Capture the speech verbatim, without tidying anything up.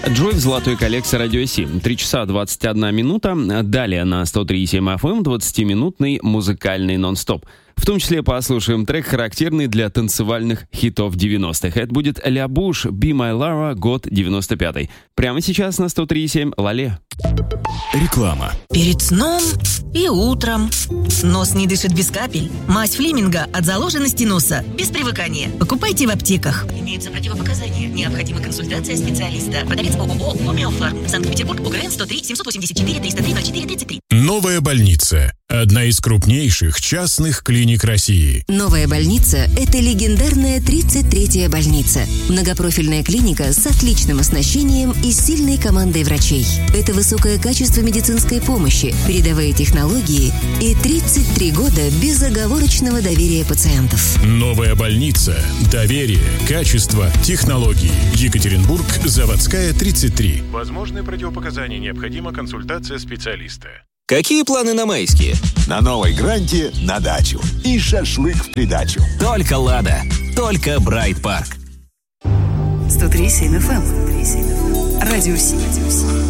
Джой в золотой коллекции Радио семь. три часа двадцать одна минута. Далее на сто три и семь эф эм двадцатиминутный музыкальный нон-стоп. В том числе послушаем трек, характерный для танцевальных хитов девяностых. Это будет Ля Буш, Be My Lara, год девяносто пятый. Прямо сейчас на сто три и семь Лале. Реклама. Перед сном и утром. Нос не дышит без капель. Мазь Флеминга от заложенности носа. Без привыкания. Покупайте в аптеках. Имеются противопоказания. Необходима консультация специалиста. Продавец ООО «Гомеофарм». Санкт-Петербург, УГРН сто три семьсот восемьдесят четыре триста три ноль четыре тридцать три. Новая больница. Одна из крупнейших частных клиник России. Новая больница – это легендарная тридцать третья больница. Многопрофильная клиника с отличным оснащением и сильной командой врачей. Это высокое качество медицинской помощи, передовые технологии и тридцать три года безоговорочного доверия пациентов. Новая больница. Доверие, качество, технологии. Екатеринбург, Заводская, тридцать три. Возможны противопоказания, необходима консультация специалиста. Какие планы на майские? На новой Гранте на дачу. И шашлык в придачу. Только «Лада». Только «Брайт Парк». сто три и семь эф эм. Радио семь.